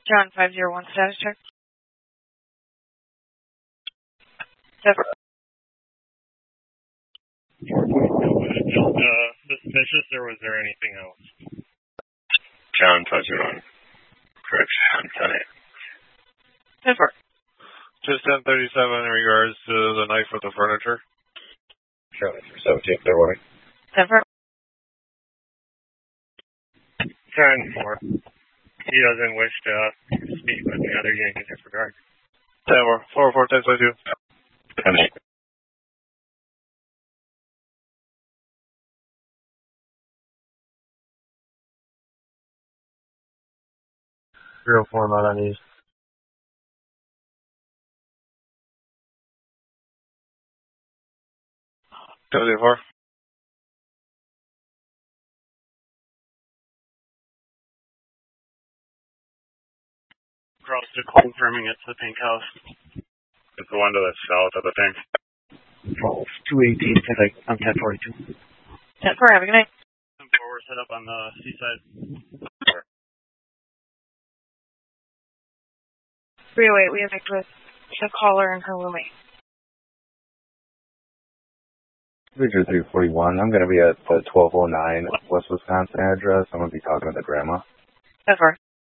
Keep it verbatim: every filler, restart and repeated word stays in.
John five zero one, status check. Seven. Uh, suspicious, or was there anything else? John five zero one. Correct. ten eight. ten four. Just ten thirty-seven in regards to the knife with the furniture. Charlie for seventeen, clear warning. ten four. ten four. He doesn't wish to speak with the other unit in this regard. ten four. four four, ten two. ten eight. zero four, not on east. seventy four. Cross to confirming it's the pink house. It's the one to the south of the pink. two eighteen, I'm ten forty-two. ten four, have a good night. ten four, we're set up on the seaside. three oh eight, we have with the caller and her roommate. Victor three forty-one, I'm going to be at the twelve oh nine West Wisconsin address. I'm going to be talking to the grandma. ten four.